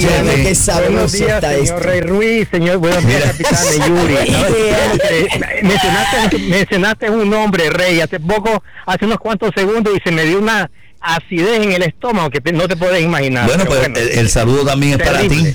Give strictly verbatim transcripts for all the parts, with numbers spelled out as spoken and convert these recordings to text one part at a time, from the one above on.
Machete. Qué sabroso días, está señor esto. Rey Ruiz, señor, buenos días, capitán de Yuri. mencionaste, mencionaste un nombre, Rey, hace poco, hace unos cuantos segundos, y se me dio una acidez en el estómago que te, no te puedes imaginar. Bueno, pues bueno, el, el saludo también es terrible. Para ti.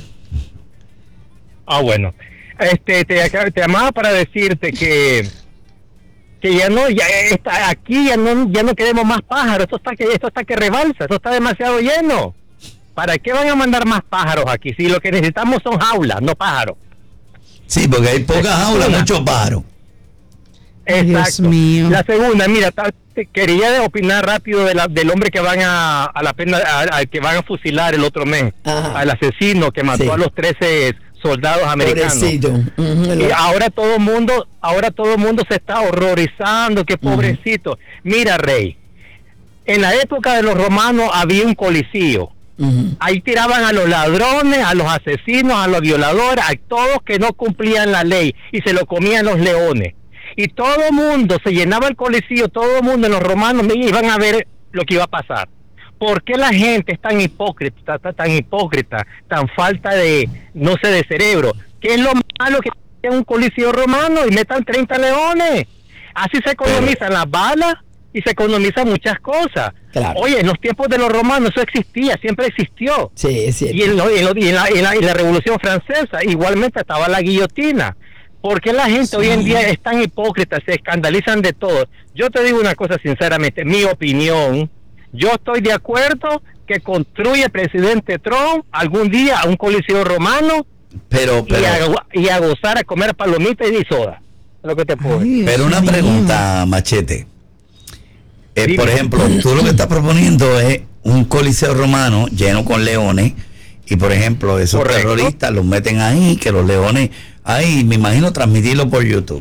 Ah, bueno. Este, te, te llamaba para decirte que que ya no, ya está aquí, ya no, ya no queremos más pájaros. Esto está que, esto está que rebalsa, esto está demasiado lleno. ¿Para qué van a mandar más pájaros aquí? Si lo que necesitamos son jaulas, no pájaros. Sí, porque hay pocas jaulas, muchos pájaros. Exacto. Dios mío. La segunda, mira, te quería opinar rápido de la, del hombre que van a, a la pena, al que van a fusilar el otro mes, Ajá. al asesino que mató sí. a los trece soldados americanos. Uh-huh. Y ahora todo el mundo, ahora todo el mundo se está horrorizando, que pobrecito. Uh-huh. Mira, Rey, en la época de los romanos había un coliseo. Uh-huh. Ahí tiraban a los ladrones, a los asesinos, a los violadores, a todos que no cumplían la ley, y se lo comían los leones. Y todo el mundo, se llenaba el coliseo, todo el mundo, los romanos iban a ver lo que iba a pasar. ¿Por qué la gente es tan hipócrita, tan, tan hipócrita, tan falta de, no sé, de cerebro? ¿Qué es lo malo que tiene un coliseo romano y metan treinta leones? Así se economizan las balas y se economizan muchas cosas. Claro. Oye, en los tiempos de los romanos eso existía, siempre existió. Sí, es cierto. Y en, lo, en, lo, y en, la, en, la, en la Revolución Francesa igualmente estaba la guillotina. ¿Por qué la gente sí. hoy en día es tan hipócrita, se escandalizan de todo? Yo te digo una cosa sinceramente, mi opinión... Yo estoy de acuerdo que construya el presidente Trump algún día a un coliseo romano pero, pero, y, a, y a gozar a comer palomitas y soda. Lo que te puedo decir. Pero una pregunta, Machete. Eh, por ejemplo, tú lo que estás proponiendo es un coliseo romano lleno con leones y, por ejemplo, esos Correcto. terroristas los meten ahí, que los leones ahí, me imagino transmitirlo por YouTube.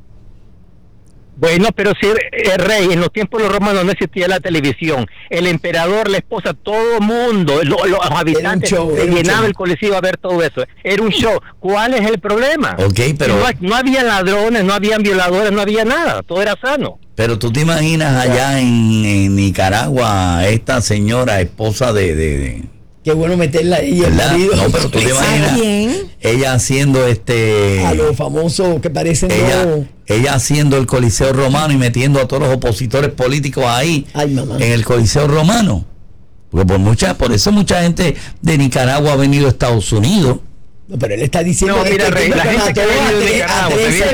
Bueno, pero si el rey, en los tiempos de los romanos no existía la televisión, el emperador, la esposa, todo el mundo, lo, los habitantes, show, se llenaba el coliseo a ver todo eso. Era un show. ¿Cuál es el problema? Okay, pero no, no había ladrones, no habían violadores, no había nada, todo era sano. Pero tú te imaginas allá en, en Nicaragua, esta señora, esposa de... de, de... Qué bueno meterla ahí el marido. No, pero tú te imaginas ella haciendo este a los famosos que parecen ella, no... ella haciendo el Coliseo Romano y metiendo a todos los opositores políticos ahí. Ay, mamá. En el Coliseo Romano. Porque por mucha, por eso mucha gente de Nicaragua ha venido a Estados Unidos. No, pero él está diciendo no, mira, Rey, la gente que ha venido de Nicaragua,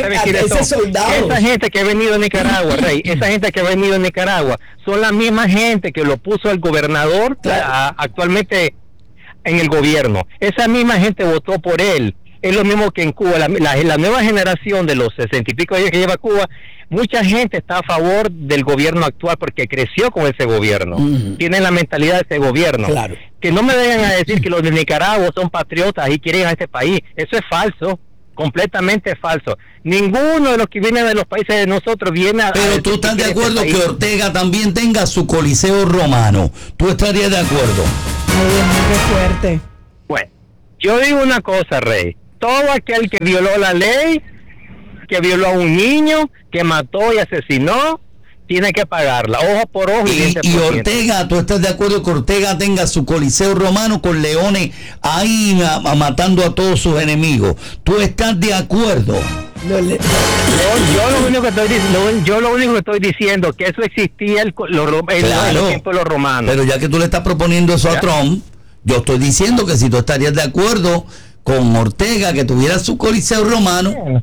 esa gente que ha venido de Nicaragua, Rey, esa gente que ha venido de Nicaragua, son la misma gente que lo puso el gobernador claro. a, actualmente en el gobierno. Esa misma gente votó por él. Es lo mismo que en Cuba, la, la, la nueva generación de los sesenta y pico años que lleva Cuba, mucha gente está a favor del gobierno actual porque creció con ese gobierno. Uh-huh. Tienen la mentalidad de ese gobierno. Claro. Que no me vengan a decir que los de Nicaragua son patriotas y quieren a este país. Eso es falso, completamente falso. Ninguno de los que vienen de los países de nosotros viene a... Pero a tú estás de acuerdo este que Ortega también tenga su coliseo romano. ¿Tú estarías de acuerdo? Ay, qué fuerte. Bueno, yo digo una cosa, Rey. Todo aquel que violó la ley, que violó a un niño, que mató y asesinó, tiene que pagarla, ojo por ojo. Y, y Ortega, ¿tú estás de acuerdo que Ortega tenga su coliseo romano con leones ahí a, a, matando a todos sus enemigos? ¿Tú estás de acuerdo? No, le, yo, yo lo único que estoy lo, yo lo único que estoy diciendo que eso existía el, lo, el, claro, en los tiempos de los romanos. Pero ya que tú le estás proponiendo eso ¿Ya? a Trump, yo estoy diciendo que si tú estarías de acuerdo con Ortega que tuviera su coliseo romano.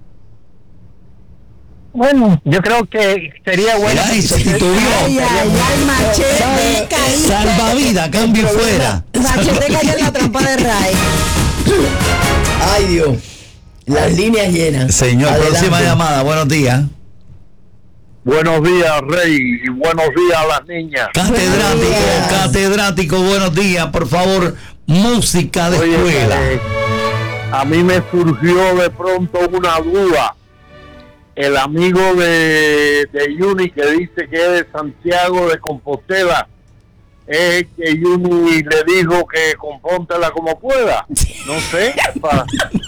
Bueno, yo creo que sería bueno. Mira, eso, si tuviera, ay, ay, ay, Machete, salvavidas, cambio fuera. Machete cayó en la trampa de Ray. Ay, Dios. Las líneas llenas. Señor, adelante. Próxima llamada, buenos días. Buenos días, Rey, y buenos días a las niñas. Catedrático, días. catedrático, buenos días, por favor, música de Oye, escuela. Eh, a mí me surgió de pronto una duda. El amigo de, de Yuni que dice que es de Santiago de Compostela, es que Yuni le dijo que compóntela como pueda. No sé, para...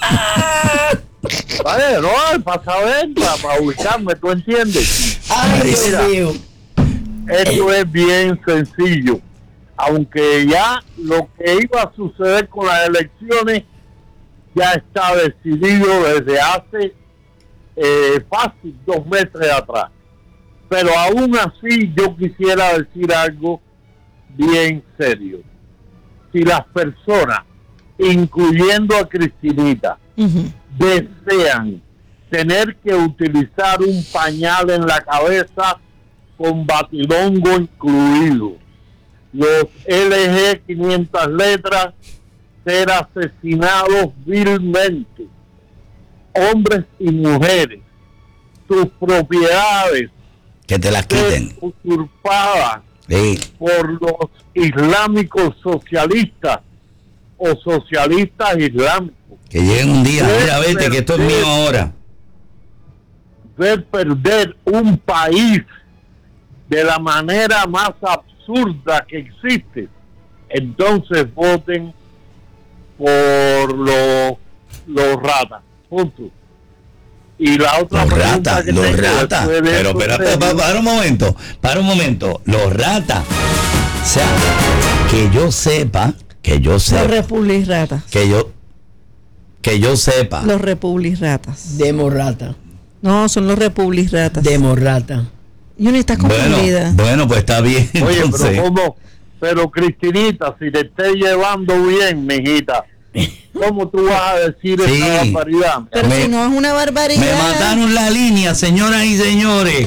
Vale, no, para saber, para, para ubicarme, ¿tú entiendes? Ay, Dios mío. Esto es bien sencillo. aunque ya lo que iba a suceder con las elecciones ya está decidido desde hace eh, fácil dos meses atrás. Pero aún así yo quisiera decir algo bien serio. Si las personas, incluyendo a Cristinita, uh-huh. desean tener que utilizar un pañal en la cabeza con batilongo incluido, los L G quinientas letras, ser asesinados vilmente, hombres y mujeres, sus propiedades que te las quiten, usurpadas sí. por los islámicos socialistas o socialistas islámicos. Que lleguen un día, mira, vete, que esto es mío ahora. Ver perder un país de la manera más absurda que existe, entonces voten por los los ratas, punto. Y la otra los ratas, los ratas, pero espérate, para, para un momento, para un momento, los ratas, o sea, que yo sepa, que yo sepa, los republiratas, que yo, que yo sepa, los republiratas, demorrata, no, son los republiratas, demorrata. Y uno está confundida. Bueno, bueno, pues está bien. Oye, entonces. pero ¿cómo? Pero Cristinita, si te estés llevando bien, mijita, ¿cómo tú vas a decir sí. esa barbaridad? Pero me, si no es una barbaridad. Me mataron la línea, señoras y señores.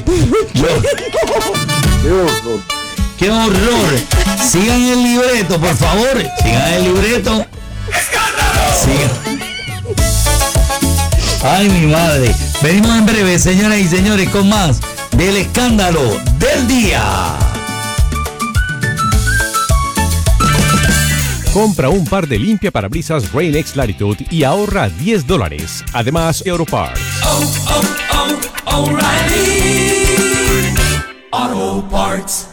Qué horror. Qué horror. Sigan el libreto, por favor. Sigan el libreto. Sigan. Ay, mi madre. Venimos en breve, señoras y señores, con más del escándalo del día. Compra un par de limpiaparabrisas Rain-X Latitude y ahorra diez dólares. Además, Europarts. Oh, oh, oh, O'Reilly Auto Parts.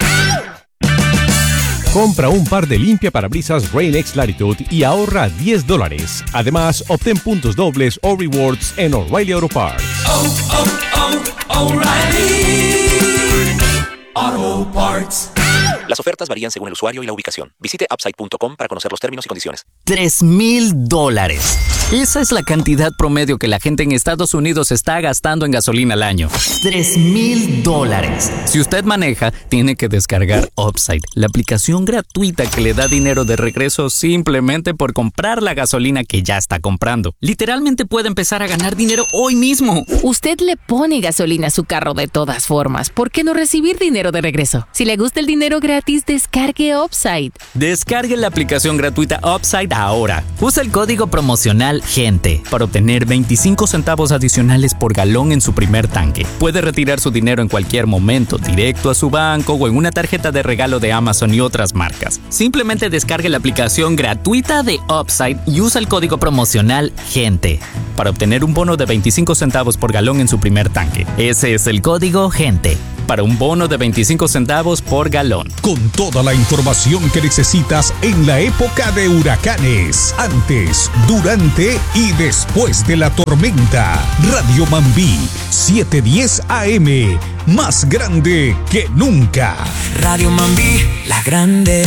Compra un par de limpiaparabrisas Rain-X Latitude y ahorra diez dólares. Además, obtén puntos dobles o rewards en O'Reilly Auto Parts. Oh, oh, oh, O'Reilly Auto Parts. Las ofertas varían según el usuario y la ubicación. Visite upside punto com para conocer los términos y condiciones. Tres mil dólares. Esa es la cantidad promedio que la gente en Estados Unidos está gastando en gasolina al año. Tres mil dólares. Si usted maneja, tiene que descargar Upside, la aplicación gratuita que le da dinero de regreso simplemente por comprar la gasolina que ya está comprando. Literalmente puede empezar a ganar dinero hoy mismo. Usted le pone gasolina a su carro de todas formas. ¿Por qué no recibir dinero de regreso? Si le gusta el dinero gratis, descargue Upside. Descargue la aplicación gratuita Upside ahora. Usa el código promocional GENTE para obtener veinticinco centavos adicionales por galón en su primer tanque. Puede retirar su dinero en cualquier momento, directo a su banco o en una tarjeta de regalo de Amazon y otras marcas. Simplemente descargue la aplicación gratuita de Upside y usa el código promocional GENTE para obtener un bono de veinticinco centavos por galón en su primer tanque. Ese es el código GENTE para un bono de veinticinco centavos por galón. Con toda la información que necesitas en la época de huracanes, antes, durante y después de la tormenta. Radio Mambí, setecientos diez A M, más grande que nunca. Radio Mambí, la grande.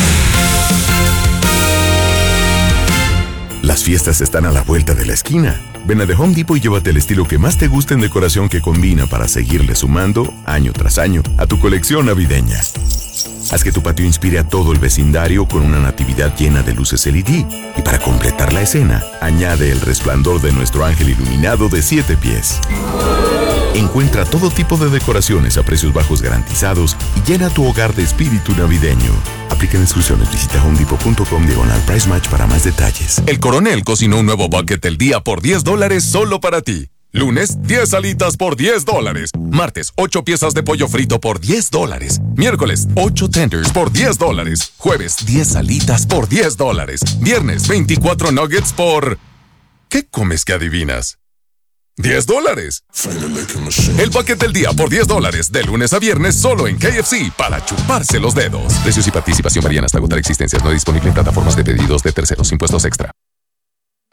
Las fiestas están a la vuelta de la esquina. Ven a The Home Depot y llévate el estilo que más te guste en decoración que combina para seguirle sumando, año tras año, a tu colección navideña. Haz que tu patio inspire a todo el vecindario con una natividad llena de luces L E D. Y para completar la escena, añade el resplandor de nuestro ángel iluminado de siete pies. Encuentra todo tipo de decoraciones a precios bajos garantizados y llena tu hogar de espíritu navideño. Aplican exclusiones. Visita homedepot.com diagonal price match para más detalles. El Coronel cocinó un nuevo bucket del día por diez dólares solo para ti. Lunes, diez alitas por diez dólares. Martes, ocho piezas de pollo frito por diez dólares. Miércoles, ocho tenders por diez dólares. Jueves, diez alitas por diez dólares. Viernes, veinticuatro nuggets por... ¿Qué comes que adivinas? diez dólares. El bucket del día por diez dólares, de lunes a viernes solo en K F C para chuparse los dedos. Precios y participación varían hasta agotar existencias. No disponible en plataformas de pedidos de terceros. Impuestos extra.